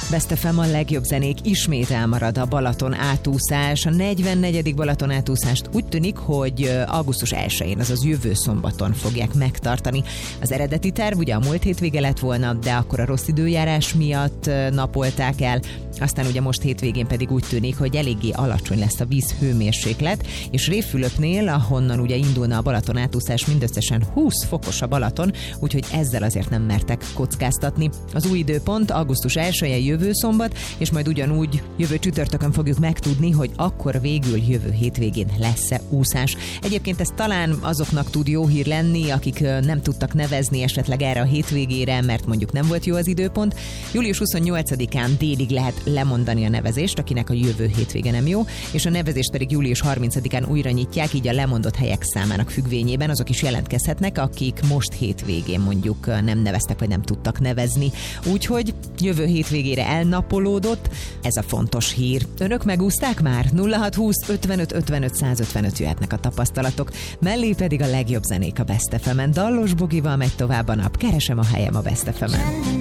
Best FM, a legjobb zenék, ismét elmarad a Balaton átúszás. A 44. Balaton átúszást úgy tűnik, hogy augusztus 1-én, azaz jövő szombaton fogják megtartani. Az eredeti terv ugye a múlt hétvége lett volna, de akkor a rossz időjárás miatt napolták el. Aztán ugye most hétvégén pedig úgy tűnik, hogy eléggé alacsony lesz a víz hőmérséklet, és Révfülöpnél, ahonnan ugye indulna a Balaton átúszás, mindösszesen 20 fokos a Balaton, úgyhogy ezzel azért nem mertek kockáztatni. Az új időpont augusztus 1-e jövő szombat, és majd ugyanúgy jövő csütörtökön fogjuk megtudni, hogy akkor végül jövő hétvégén lesz-e úszás. Egyébként ez talán azoknak tud jó hír lenni, akik nem tudtak nevezni esetleg erre a hétvégére, mert mondjuk nem volt jó az időpont. Július 28-án délig lehet lemondani a nevezést, akinek a jövő hétvége nem jó, és a nevezést pedig július 30-án újra nyitják, így a lemondott helyek számának függvényében azok is jelentkezhetnek, akik most hétvégén mondjuk nem neveztek, vagy nem tudtak nevezni. Úgyhogy jövő hétvégére elnapolódott, ez a fontos hír. Önök megúszták már? 0620 55 55 155 jöhetnek a tapasztalatok, mellé pedig a legjobb zenék a Best FM-en. Dallos Bogival megy tovább a nap, keresem a helyem a Best FM-en.